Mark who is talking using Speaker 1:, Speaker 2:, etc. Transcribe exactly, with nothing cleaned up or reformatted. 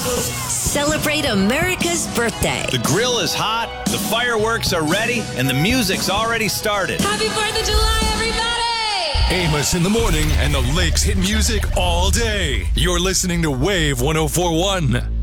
Speaker 1: Celebrate America's birthday.
Speaker 2: The grill is hot, the fireworks are ready, and the music's already started.
Speaker 3: Happy fourth of July, everybody!
Speaker 4: Amos in the morning and the Lakes hit music all day. You're listening to Wave one oh four point one.